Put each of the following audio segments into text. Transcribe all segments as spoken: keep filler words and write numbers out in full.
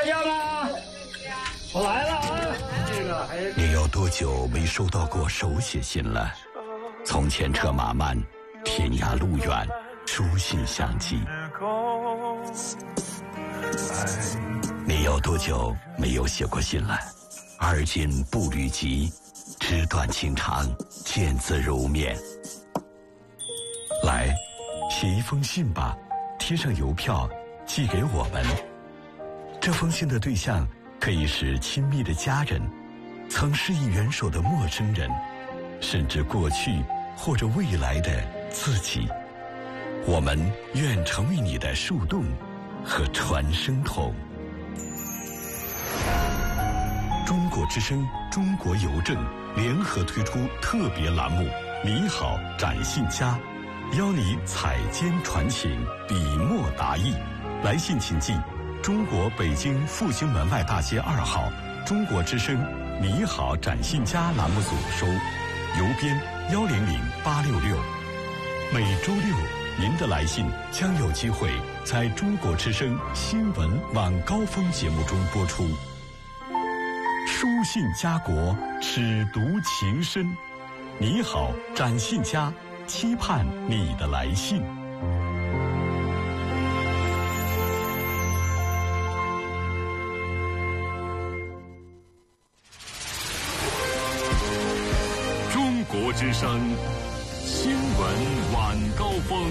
大家啦，我来了啊！这个还你有多久没收到过手写信了？从前车马慢，天涯路远，书信相寄。你有多久没有写过信了？而今步履急，纸短情长，见字如面。来，写一封信吧，贴上邮票寄给我们。这封信的对象可以是亲密的家人，曾施以援手的陌生人，甚至过去或者未来的自己。我们愿成为你的树洞和传声筒。中国之声、中国邮政联合推出特别栏目“你好，展信佳”，邀你采笺传情，笔墨达意。来信请寄中国北京复兴门外大街二号中国之声“你好，展信佳”栏目组收，邮编幺零零八六六。每周六，您的来信将有机会在中国之声新闻晚高峰节目中播出。书信家国，尺读情深。你好，展信佳，期盼你的来信。 中国之声新闻晚高峰。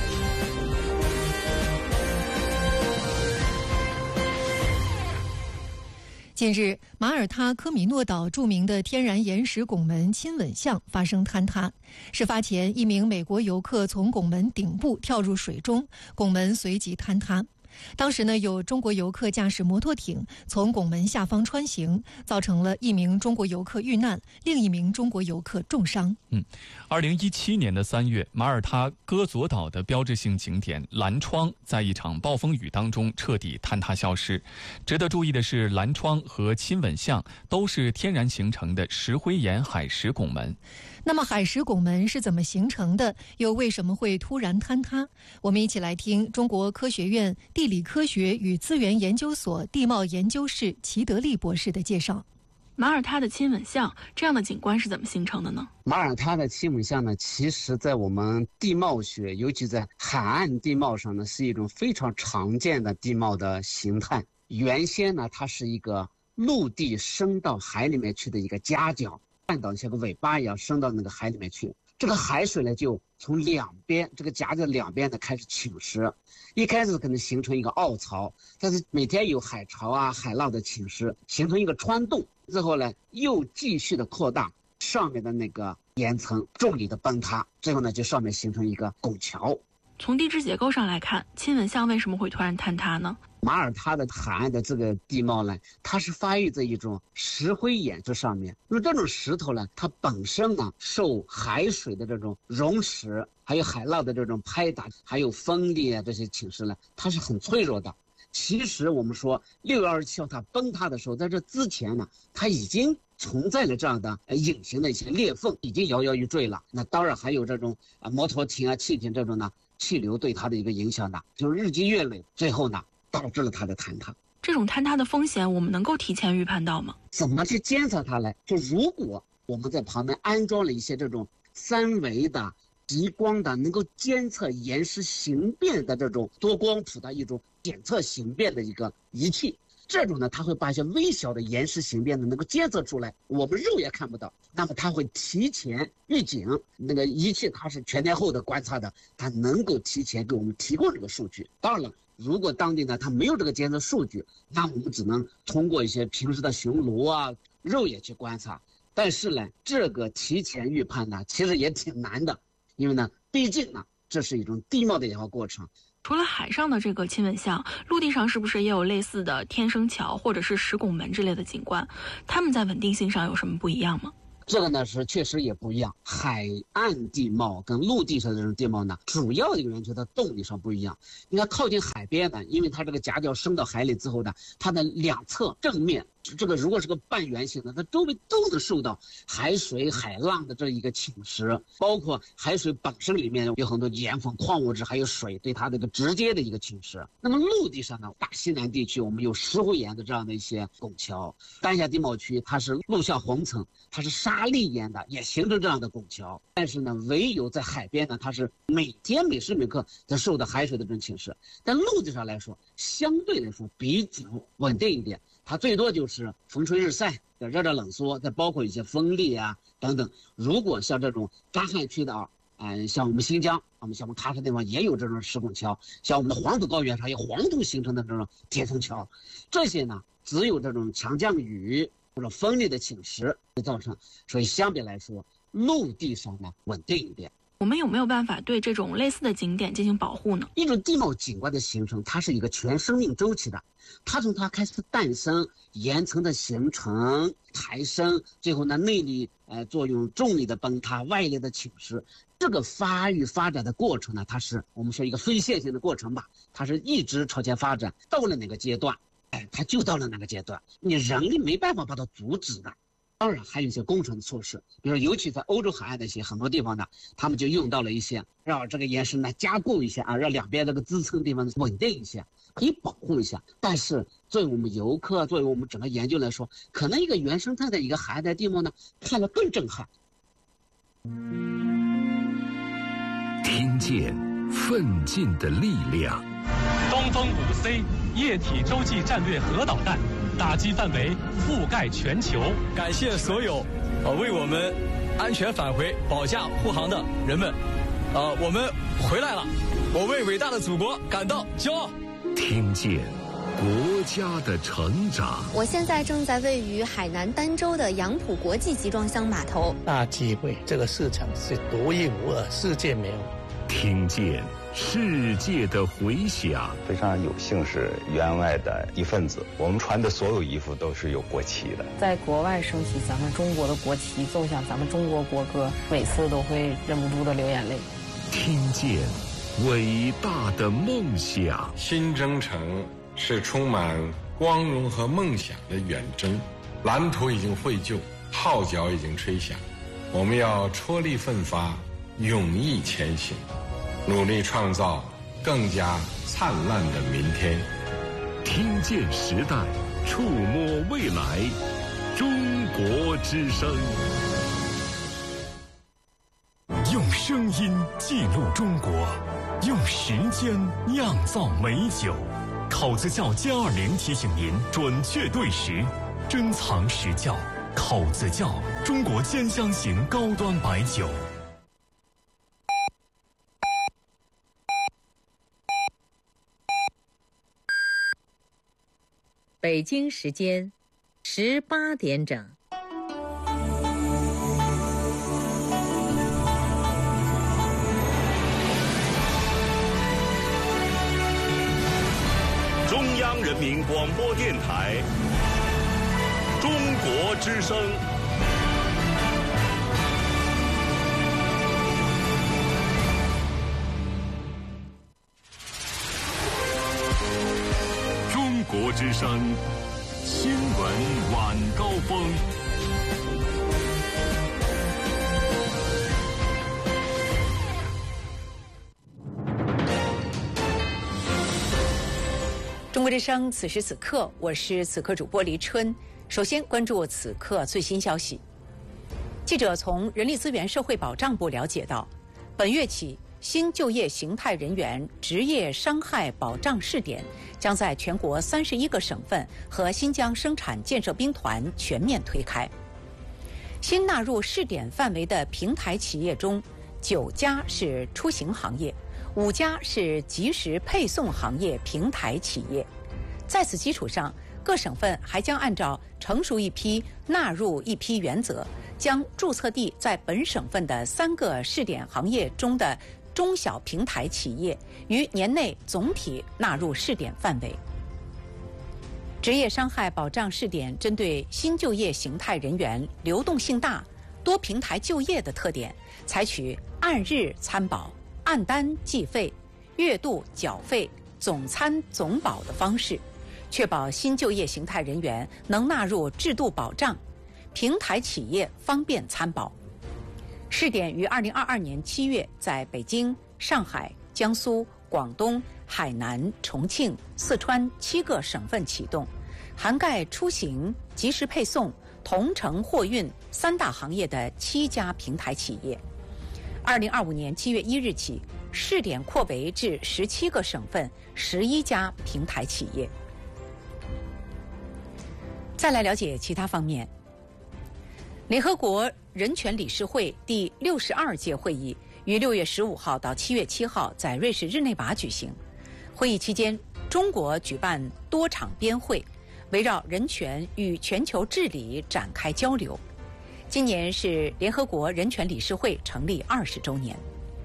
近日，马耳他科米诺岛著名的天然岩石拱门亲吻巷发生坍塌。事发前，一名美国游客从拱门顶部跳入水中，拱门随即坍塌。当时呢，有中国游客驾驶摩托艇从拱门下方穿行，造成了一名中国游客遇难，另一名中国游客重伤。 嗯，二零一七年的三月，马耳他戈佐岛的标志性景点蓝窗在一场暴风雨当中彻底坍塌消失。值得注意的是，蓝窗和亲吻巷都是天然形成的石灰岩海蚀拱门。 那么海蚀拱门是怎么形成的？又为什么会突然坍塌？我们一起来听中国科学院地理科学与资源研究所地貌研究室齐德利博士的介绍。 马耳他的亲吻巷这样的景观是怎么形成的呢？ 马耳他的亲吻巷呢，其实在我们地貌学，尤其在海岸地貌上呢，是一种非常常见的地貌的形态。原先呢，它是一个陆地升到海里面去的一个夹角，半岛像个尾巴一样升到那个海里面去。这个海水呢，就从两边这个夹角两边呢开始侵蚀，一开始可能形成一个凹槽，但是每天有海潮啊、海浪的侵蚀，形成一个穿洞，之后呢又继续的扩大，上面的那个岩层重力的崩塌，最后呢就上面形成一个拱桥。 从地质结构上来看，亲吻巷为什么会突然坍塌呢？ 马耳他的海岸的这个地貌呢，它是发育在一种石灰岩这上面。因为这种石头呢，它本身呢受海水的这种溶蚀，还有海浪的这种拍打，还有风力啊这些侵蚀呢，它是很脆弱的。其实我们说六月二十七号它崩塌的时候，在这之前呢，它已经存在了这样的隐形的一些裂缝，已经摇摇欲坠了。那当然还有这种啊摩托艇啊、汽艇这种呢气流对它的一个影响呢，就日积月累，最后呢导致了它的坍塌。 这种坍塌的风险我们能够提前预判到吗？ 怎么去监测它呢？就如果我们在旁边安装了一些这种三维的极光的能够监测岩石形变的这种多光谱的一种检测形变的一个仪器，这种呢它会把一些微小的岩石形变呢能够监测出来，我们肉眼看不到，那么它会提前预警，那个仪器它是全天候的观察的，它能够提前给我们提供这个数据。当然了，如果当地呢它没有这个监测数据，那我们只能通过一些平时的巡逻啊肉眼去观察。但是呢这个提前预判呢其实也挺难的，因为呢毕竟呢这是一种地貌的演化过程。 除了海上的这个亲吻巷，陆地上是不是也有类似的天生桥或者是石拱门之类的景观？它们在稳定性上有什么不一样吗？ 这个呢是确实也不一样。海岸地貌跟陆地上的这种地貌呢，主要的一个原因就是它动力上不一样。你看靠近海边呢，因为它这个夹角升到海里之后呢，它的两侧正面这个如果是个半圆形的，它周围都能受到海水、海浪的这一个侵蚀，包括海水本身里面有很多盐分、矿物质，还有水对它这个直接的一个侵蚀。那么陆地上呢，大西南地区我们有石灰岩的这样的一些拱桥，丹霞地貌区它是陆下红层，它是沙砾岩的，也形成这样的拱桥。但是呢，唯有在海边呢，它是每天每时每刻在受到海水的这种侵蚀。但陆地上来说，相对来说比较稳定一点。它最多就是风吹日晒，热热冷缩，再包括一些风力啊等等。如果像这种干旱区的啊，嗯，像我们新疆，我们像我们喀什地方也有这种石拱桥，像我们的黄土高原上有黄土形成的这种铁层桥，这些呢，只有这种强降雨或者风力的侵蚀会造成，所以相比来说，陆地上呢稳定一点。 我们有没有办法对这种类似的景点进行保护呢？ 一种地貌景观的形成，它是一个全生命周期的，它从它开始诞生、岩层的形成、抬升，最后呢内力呃作用、重力的崩塌、外力的侵蚀，这个发育发展的过程呢，它是我们说一个非线性的过程吧，它是一直朝前发展，到了哪个阶段，哎，它就到了哪个阶段，你人力没办法把它阻止的。当然还有一些工程措施，比如尤其在欧洲海岸的一些很多地方呢，他们就用到了一些让这个岩石呢加固一下啊，让两边这个支撑地方稳定一些，可以保护一下。但是作为我们游客，作为我们整个研究来说，可能一个原生态的一个海岸的地貌呢，看了更震撼。 听见奋进的力量。 东风五 C 液体洲际战略核导弹。打击范围覆盖全球。 感谢所有呃为我们安全返回保驾护航的人们，呃，我们回来了，我为伟大的祖国感到骄傲。 听见国家的成长。 我现在正在位于海南儋州的杨浦国际集装箱码头。 大机会，这个市场是独一无二，世界没有。 听见世界的回响。 非常有幸是员外的一份子，我们穿的所有衣服都是有国旗的。 在国外升起咱们中国的国旗，奏响咱们中国国歌，每次都会忍不住的流眼泪。 听见伟大的梦想。 新征程是充满光荣和梦想的远征，蓝图已经绘就，号角已经吹响，我们要踔厉奋发，勇毅前行，努力创造更加灿烂的明天。 听见时代，触摸未来，中国之声。用声音记录中国，用时间酿造美酒。口子窖歼二零提醒您准确对时，珍藏实窖。口子窖，中国兼香型高端白酒。 北京时间十八点整。 中央人民广播电台，中国之声。中国之声新闻晚高峰。 中国之声，此时此刻，我是此刻主播黎春。首先关注此刻最新消息。记者从人力资源社会保障部了解到，本月起，新就业形态人员职业伤害保障试点将在全国三十一个省份和新疆生产建设兵团全面推开。新纳入试点范围的平台企业中，九家是出行行业，五家是即时配送行业平台企业。在此基础上，各省份还将按照成熟一批纳入一批原则，将注册地在本省份的三个试点行业中的中小平台企业于年内总体纳入试点范围。职业伤害保障试点针对新就业形态人员流动性大、多平台就业的特点，采取按日参保、按单计费、月度缴费、总参总保的方式， 确保新就业形态人员能纳入制度保障，平台企业方便参保。试点于二零二二年七月在北京、上海、江苏、广东、海南、重庆、四川七个省份启动，涵盖出行、即时配送、同城货运三大行业的七家平台企业。二零二五年七月一日起，试点扩围至十七个省份、十一家平台企业。再来了解其他方面。联合国人权理事会第六十二届会议于六月十五号到七月七号在瑞士日内瓦举行。会议期间，中国举办多场边会，围绕人权与全球治理展开交流。今年是联合国人权理事会成立二十周年。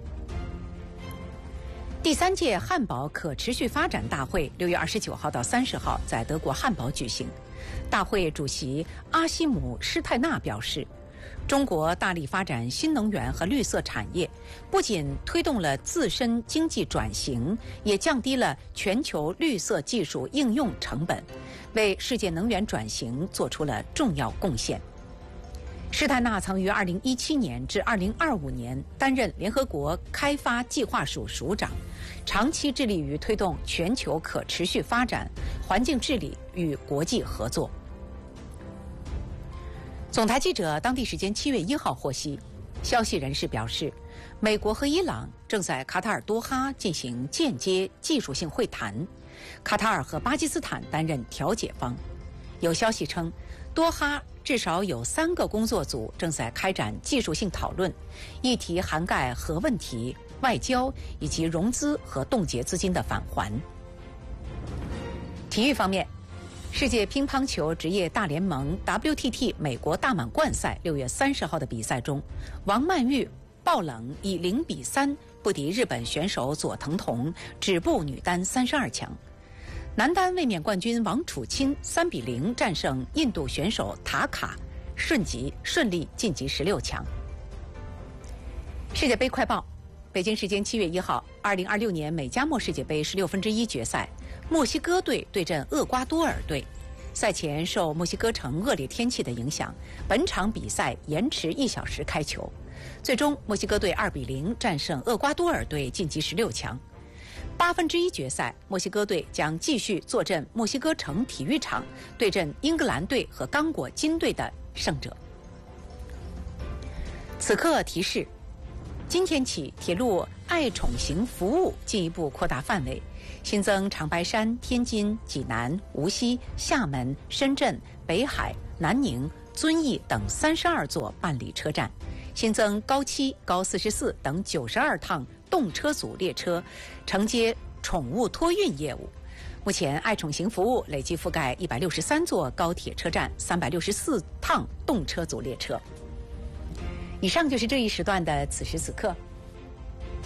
第三届汉堡可持续发展大会六月二十九号到三十号在德国汉堡举行。大会主席阿西姆施泰纳表示，中国大力发展新能源和绿色产业，不仅推动了自身经济转型，也降低了全球绿色技术应用成本，为世界能源转型做出了重要贡献。施泰纳曾于二零一七年至二零二五年担任联合国开发计划署署长，长期致力于推动全球可持续发展、环境治理与国际合作。总台记者当地时间七月一号获悉，消息人士表示，美国和伊朗正在卡塔尔多哈进行间接技术性会谈，卡塔尔和巴基斯坦担任调解方。有消息称，多哈至少有三个工作组正在开展技术性讨论，议题涵盖核问题、外交以及融资和冻结资金的返还。体育方面，世界乒乓球职业大联盟 W T T 美国大满贯赛六月三十号的比赛中，王曼玉爆冷以零比三不敌日本选手佐藤瞳，止步女单三十二强。男单卫冕冠军王楚钦三比零战胜印度选手塔卡，顺即顺利晋级十六强。世界杯快报：北京时间七月一号，二零二六年美加墨世界杯十六分之一决赛，墨西哥队对阵厄瓜多尔队。赛前受墨西哥城恶劣天气的影响，本场比赛延迟一小时开球。最终，墨西哥队二比零战胜厄瓜多尔队，晋级十六强。八分之一决赛，墨西哥队将继续坐镇墨西哥城体育场，对阵英格兰队和刚果金队的胜者。此刻提示：今天起，铁路爱宠行服务进一步扩大范围，新增长白山、天津、济南、无锡、厦门、深圳、北海、南宁、遵义等三十二座办理车站，新增高七、高四十四等九十二趟动车组列车，承接宠物托运业务。目前，爱宠行服务累计覆盖一百六十三座高铁车站、三百六十四趟动车组列车。以上就是这一时段的此时此刻。